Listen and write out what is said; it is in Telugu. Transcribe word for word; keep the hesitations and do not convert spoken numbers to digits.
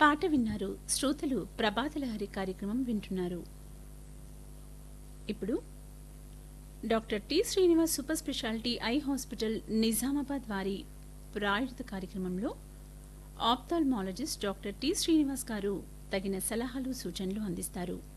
పాట విన్నారు. శ్రోతలు ప్రభాతలహరి కార్యక్రమం వింటున్నారు. ఇప్పుడు doctor T Srinivas super speciality eye hospital Nizamabad వారి ప్రాయోజిత కార్యక్రమంలో ఆప్థాల్మాలజిస్ట్ డాక్టర్ టి శ్రీనివాస్ గారు తగిన సలహాలు సూచనలు అందిస్తారు.